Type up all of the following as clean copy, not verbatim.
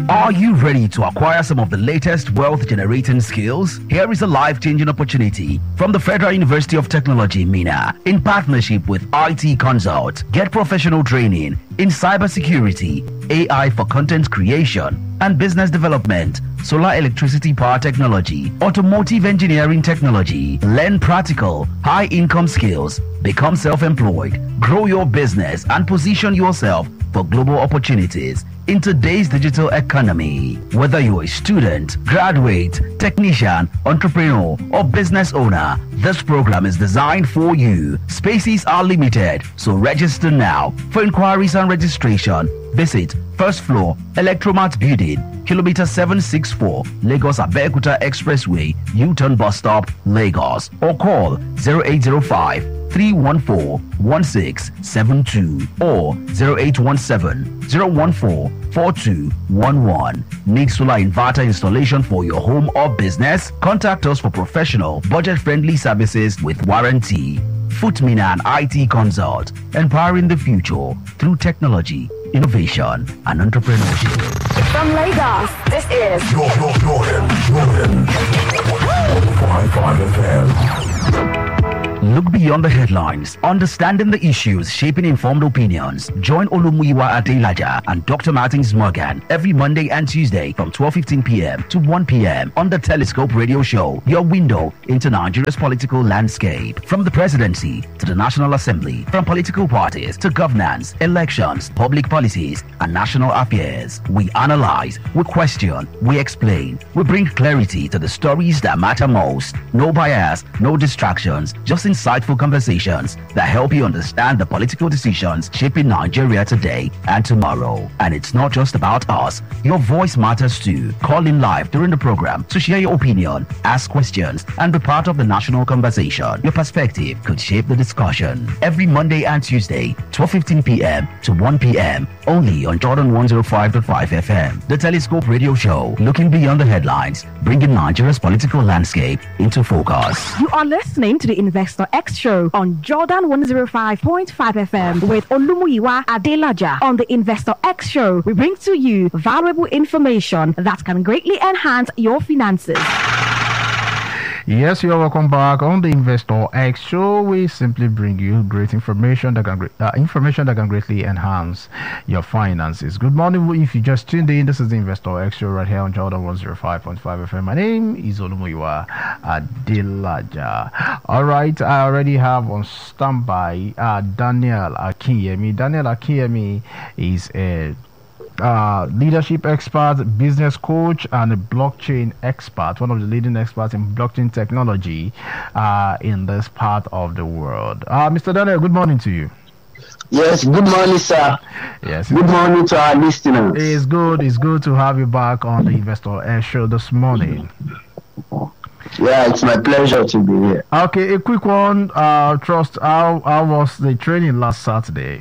Are you ready to acquire some of the latest wealth-generating skills? Here is a life-changing opportunity from the Federal University of Technology, MENA, in partnership with IT Consult. Get professional training in cybersecurity, AI for content creation and business development, solar electricity power technology, automotive engineering technology. Learn practical, high-income skills, become self-employed, grow your business, and position yourself for global opportunities in today's digital economy. Whether you're a student, graduate, technician, entrepreneur, or business owner, this program is designed for you. Spaces are limited, so register now. For inquiries and registration, visit first floor, Electromat Building, Kilometer 764, Lagos Abeokuta Expressway, U-turn bus stop, Lagos, or call 0805 314-1672 or 0817-014-4211. Need solar inverter installation for your home or business? Contact us for professional, budget-friendly services with warranty. Footmina and IT Consult, empowering the future through technology, innovation, and entrepreneurship. From Lagos, this is Jordan. 105.5 FM. Look beyond the headlines, understanding the issues shaping informed opinions. Join Olumuyiwa Adelaja and Dr. Martins Morgan every Monday and Tuesday from 12:15 p.m. to 1 p.m. on the Telescope Radio Show, your window into Nigeria's political landscape. From the presidency to the National Assembly, from political parties to governance, elections, public policies, and national affairs, we analyze, we question, we explain, we bring clarity to the stories that matter most. No bias, no distractions, just insightful conversations that help you understand the political decisions shaping Nigeria today and tomorrow. And it's not just about us. Your voice matters too. Call in live during the program to share your opinion, ask questions, and be part of the national conversation. Your perspective could shape the discussion. Every Monday and Tuesday, 12:15 p.m. to 1 p.m. only on Jordan 105.5 FM. The Telescope Radio Show, looking beyond the headlines, bringing Nigeria's political landscape into focus. You are listening to the Investor X Show on Jordan 105.5 FM with Olumuyiwa Adelaja. On the Investor X Show, we bring to you valuable information that can greatly enhance your finances. Yes, you're welcome back on the Investor X Show. We simply bring you great information that can greatly enhance your finances. Good morning. If you just tuned in, this is the Investor X Show right here on Jordan 105.5 FM. My name is Olumuyiwa Adelaja. All right, I already have on standby Daniel Akinyemi. Daniel Akinyemi is a leadership expert, business coach, and a blockchain expert, one of the leading experts in blockchain technology in this part of the world. Mr. Daniel, good morning to you. Yes, good morning, sir. Yes. Good morning to our listeners. It's good to have you back on the Investor Air Show this morning. Yeah, it's my pleasure to be here. Okay, a quick one. Trust, how was the training last Saturday?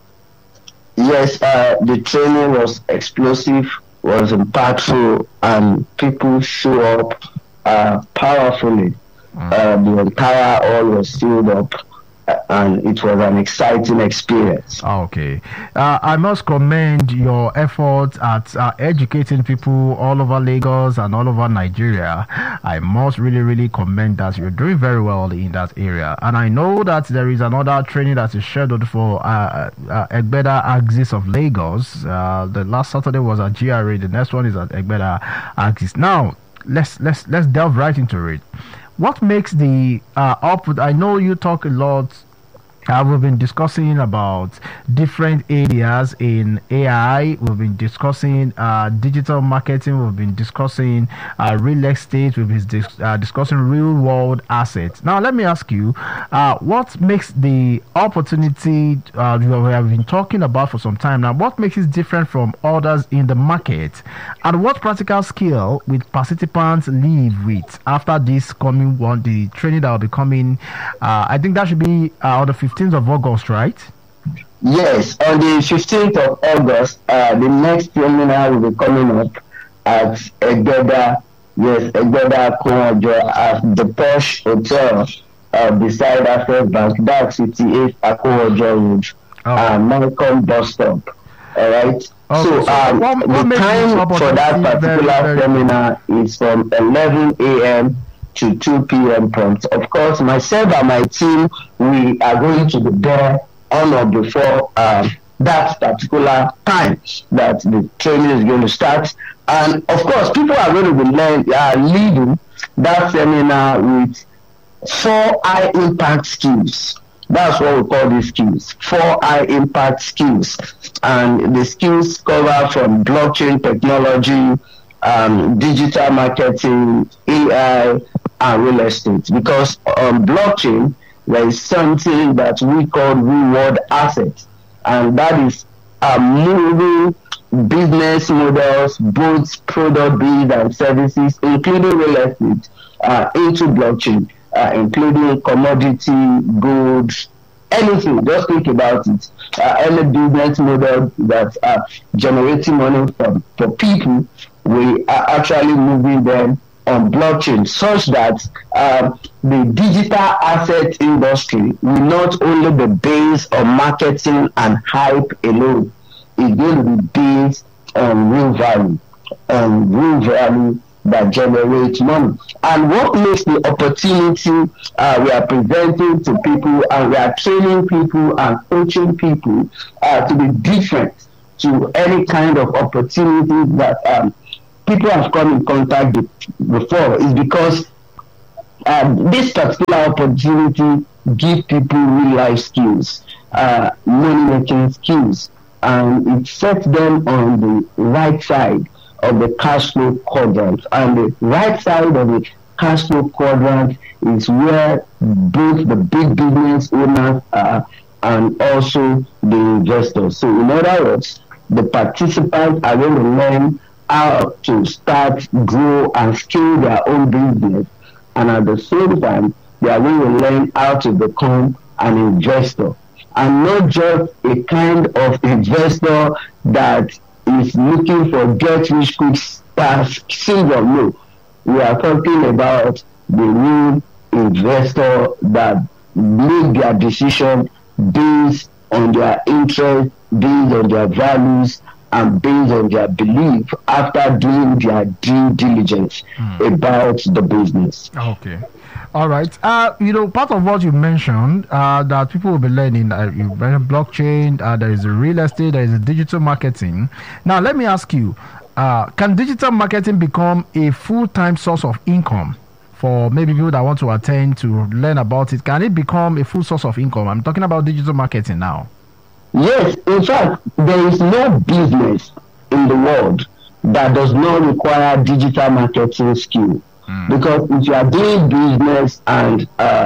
Yes, the training was explosive, was impactful, and people show up powerfully. The entire hall was filled up, and it was an exciting experience. Okay. I must commend your efforts at educating people all over Lagos and all over Nigeria. I must really commend that. You're doing very well in that area. And I know that there is another training that is scheduled for Egbeda Axis of Lagos. The last Saturday was at GRA. The next one is at Egbeda Axis. Now, let's delve right into it. What makes the output? I know you talk a lot. We've been discussing about different areas in AI. We've been discussing digital marketing. We've been discussing real estate. We've been discussing real world assets. Now, let me ask you, what makes the opportunity we have been talking about for some time now, what makes it different from others in the market? And what practical skill will participants leave with after this coming one, the training that will be coming? I think that should be on the 15th of August, right? Yes, on the 15th of August, the next seminar will be coming up at Egbeda Akowojo at the Posh Hotel beside Access Bank, that's 58 Akowojo Road, Malcolm bus stop. All right. So the time for that particular seminar is from 11 a.m. to 2 p.m. prompt. Of course, myself and my team, we are going to be there on or before that particular time that the training is going to start. And of course, people are going to be leading that seminar with 4 high impact skills. That's what we call these skills, 4 high impact skills. And the skills cover from blockchain technology, digital marketing, AI, and real estate. Because on blockchain, there is something that we call reward assets. And that is moving business models, both product-based and services, including real estate, into blockchain. Including commodity, goods, anything. Just think about it. Any business model that are generating money for people, we are actually moving them on blockchain, such that the digital asset industry will not only be based on marketing and hype alone. It's going to be based on real value that generates money. And what makes the opportunity we are presenting to people, and we are training people and coaching people to be different to any kind of opportunity that people have come in contact with before, is because this particular opportunity gives people real life skills, money making skills, and it sets them on the right side of the cash flow quadrant. And the right side of the cash flow quadrant is where both the big business owners are and also the investors. So in other words, the participants are going to learn how to start, grow, and scale their own business. And at the same time, they are going to learn how to become an investor. And not just a kind of investor that is looking for get rich quick syndrome. No, we are talking about the real investor that make their decision based on their interest, based on their values, and based on their belief after doing their due diligence about the business. Okay. All right. Part of what you mentioned that people will be learning, you mentioned blockchain, there is a real estate, there is a digital marketing. Now, let me ask you, can digital marketing become a full-time source of income for maybe people that want to attend to learn about it? Can it become a full source of income? I'm talking about digital marketing now. Yes. In fact, there is no business in the world that does not require digital marketing skill. Because if you are doing business and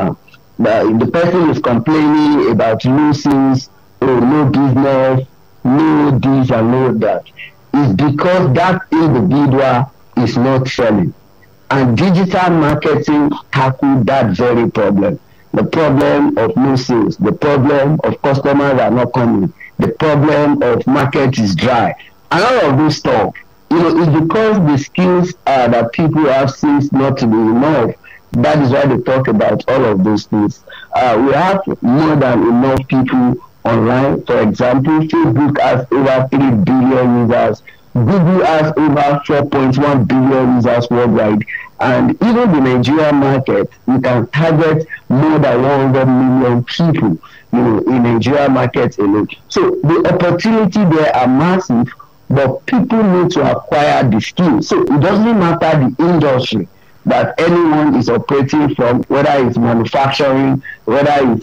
the person is complaining about losses, no business, no this and no that, it's because that individual is not selling. And digital marketing tackles that very problem. The problem of no sales, the problem of customers are not coming, the problem of market is dry, and all of this stuff. It's because the skills that people have seems not to be enough. That is why they talk about all of those things. We have more than enough people online. For example, Facebook has over 3 billion users. Google has over 4.1 billion users worldwide. And even the Nigerian market, you can target more than 100 million people, in Nigerian market alone. So the opportunity there are massive. But people need to acquire the skills. So it doesn't matter the industry that anyone is operating from, whether it's manufacturing, whether it's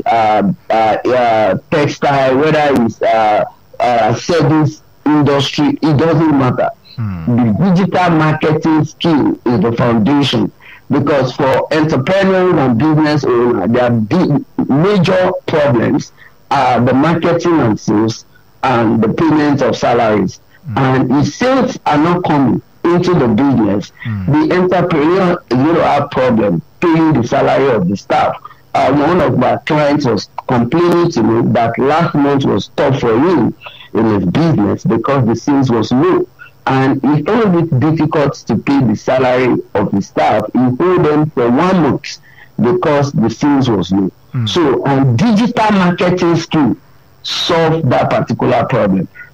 textile, whether it's service industry, it doesn't matter. The digital marketing skill is the foundation. Because for entrepreneurs and business owners, their big major problems are the marketing and sales and the payment of salaries. And if sales are not coming into the business, the entrepreneur is going to have problem paying the salary of the staff. One of my clients was complaining to me that last month was tough for him in his business because the sales was low. And he found it difficult to pay the salary of the staff. He paid them for 1 month because the sales was low. So, and digital marketing skill solve that particular problem.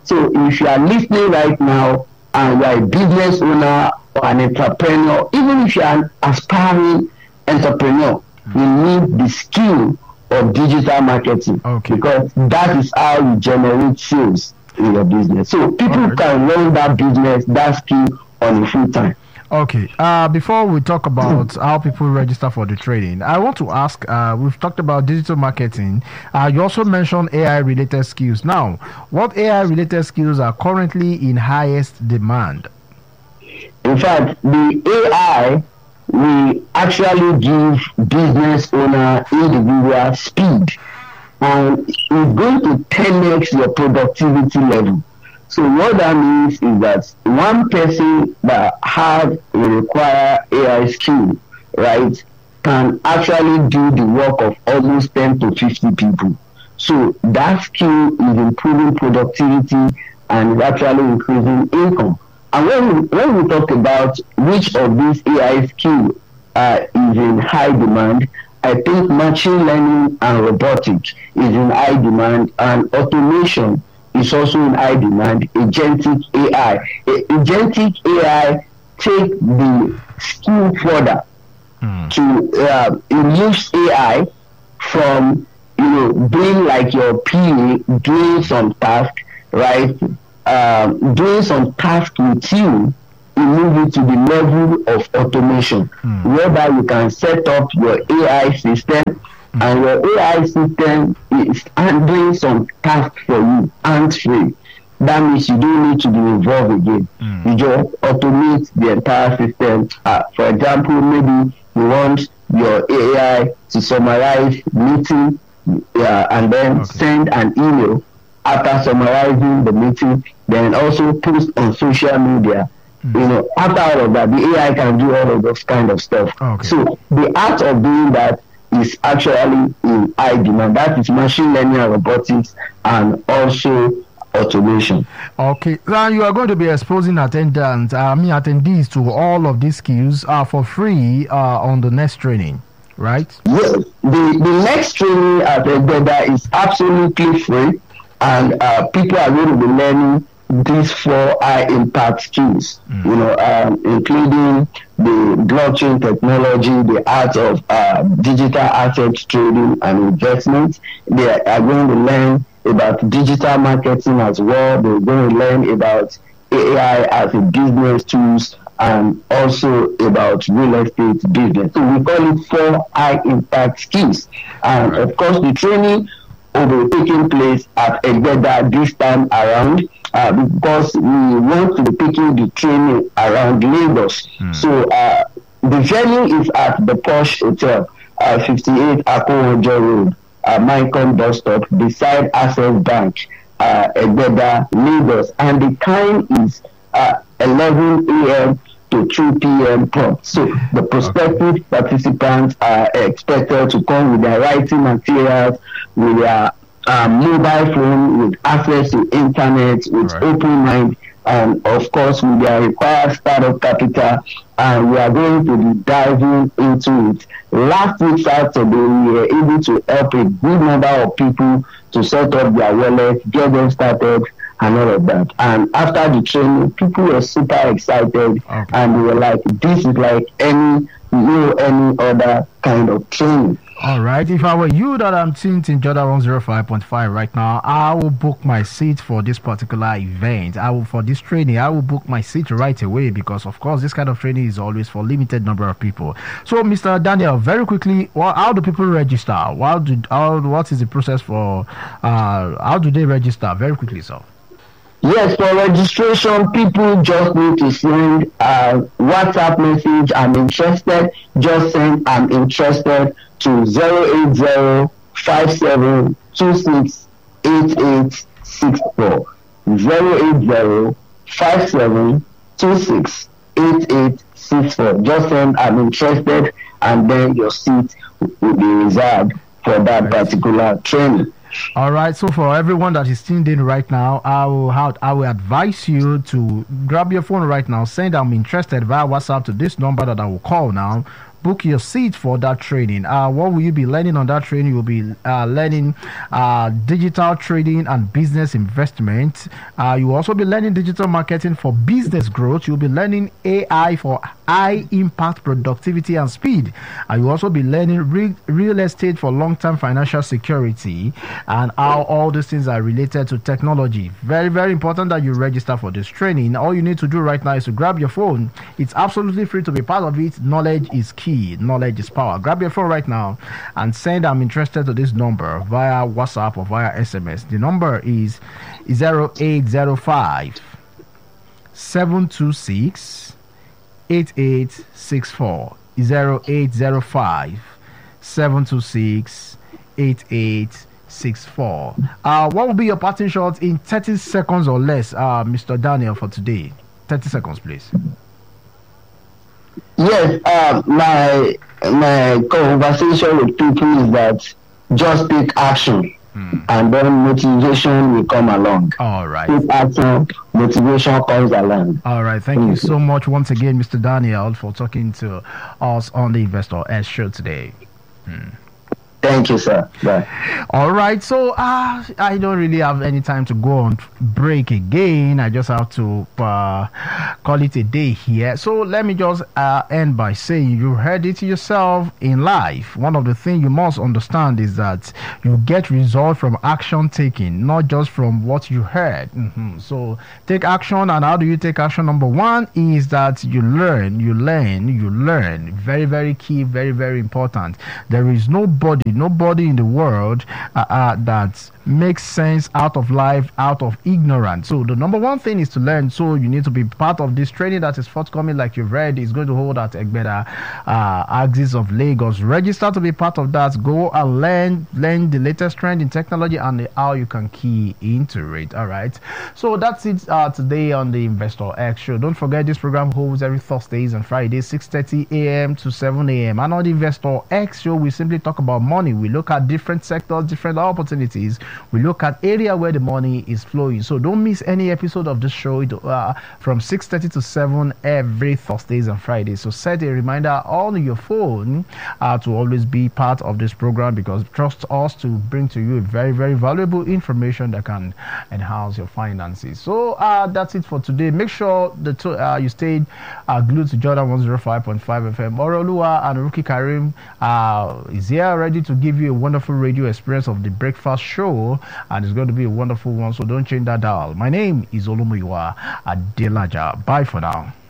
So if you are listening right now and you are a business owner or an entrepreneur, even if you are an aspiring entrepreneur, you need the skill of digital marketing, because that is how you generate sales in your business. So people can learn that business, that skill on a full time. Okay. Before we talk about how people register for the training, I want to ask, we've talked about digital marketing. You also mentioned AI-related skills. Now, what AI-related skills are currently in highest demand? In fact, the AI will actually give business owner individual speed, and it's going to 10x your productivity level. So what that means is that one person that has a require AI skill, right, can actually do the work of almost 10 to 50 people. So that skill is improving productivity and is actually increasing income. And when we talk about which of these AI skills is in high demand, I think machine learning and robotics is in high demand, and automation is also in high demand. Agentic AI. Agentic AI take the skill further to use AI from being like your PA, doing some task, right? Doing some task with you, move it to the level of automation, whereby you can set up your AI system, and your AI system is handling some tasks for you, hands-free. That means you don't need to be involved again. You just automate the entire system. For example, maybe you want your AI to summarize meeting, and then send an email after summarizing the meeting, then also post on social media. After all of that, the AI can do all of those kind of stuff. So the art of doing that is actually in high demand. That is machine learning and robotics, and also automation. Okay, now you are going to be exposing attendees to all of these skills for free on the next training, right? Yes, the next training at Egbeda is absolutely free, and people are going to be learning these 4 high impact skills, including the blockchain technology, the art of digital asset trading and investment. They are going to learn about digital marketing as well. They're going to learn about AI as a business tools, and also about real estate business. So we call it 4 high impact skills. And of course, the training will be taking place at Egbeda this time around, because we want to be taking the training around Lagos. So the venue is at the Posh Hotel, 58 Akowojo Road, Maicon bus stop, beside Access Bank, Egbeda, Lagos. And the time is 11 a.m. to 2 p.m. prompt. So the prospective participants are expected to come with their writing materials, with their mobile phone, with access to internet, with open mind, and of course with their required startup capital. And we are going to be diving into it. Last week Saturday, we were able to help a good number of people to set up their wallet, get them started, and all of that. And after the training, people were super excited, and they were like, this is like any other kind of training. All right. If I were you that I'm tuned in Jordan 105.5 right now, I will book my seat for this particular event. For this training, I will book my seat right away, because of course this kind of training is always for limited number of people. So Mr. Daniel, very quickly, how do people register? What is the process for how do they register? Very quickly, sir. Yes, for registration, people just need to send a WhatsApp message, I'm interested. Just send I'm interested to 08057268864. 08057268864. Just send I'm interested, and then your seat will be reserved for that particular training. All right, so for everyone that is tuned in right now, I will advise you to grab your phone right now, send I'm interested via WhatsApp to this number that I will call now, book your seat for that training. What will you be learning on that training? You'll be learning digital trading and business investment. You will also be learning digital marketing for business growth. You'll be learning AI for high impact productivity and speed. You will also be learning real estate for long-term financial security, and how all these things are related to technology. Very, very important that you register for this training. All you need to do right now is to grab your phone. It's absolutely free to be part of it. Knowledge is key. Knowledge is power. Grab your phone right now and send "I'm interested" to this number via WhatsApp or via SMS. The number is 0805 726 8864. 0805 726 8864. What will be your parting shots in 30 seconds or less, Mr. Daniel, for today? 30 seconds, please. Yes, my conversation with people is that just take action, and then motivation will come along. All right. Take action, motivation comes along. All right. Thank you so much once again, Mr. Daniel, for talking to us on the Investor S Show today. Thank you, sir. Bye. All right, so I don't really have any time to go on break again. I just have to call it a day here. So let me just end by saying you heard it yourself in life. One of the things you must understand is that you get results from action taking, not just from what you heard. So take action. And how do you take action? Number one is that you learn. Very, very key, very, very important. There is nobody in the world that makes sense out of life, out of ignorance. So the number one thing is to learn. So you need to be part of this training that is forthcoming, like you've read, is going to hold at Egbeda Axis of Lagos. Register to be part of that. Go and learn the latest trend in technology and how you can key into it. All right. So that's it today on the Investor X Show. Don't forget, this program holds every Thursdays and Fridays, 6:30 a.m. to 7 a.m. And on the Investor X Show, we simply talk about money. We look at different sectors, different opportunities. We look at area where the money is flowing. So don't miss any episode of this show from 6:30 to 7 every Thursdays and Fridays. So set a reminder on your phone to always be part of this program, because trust us to bring to you very, very valuable information that can enhance your finances. So that's it for today. Make sure that you stayed glued to Jordan 105.5 FM. Orolua and Ruki Karim is here ready to give you a wonderful radio experience of the breakfast show, and it's going to be a wonderful one. So don't change that dial. My name is Olumuyiwa Adelaja. Bye for now.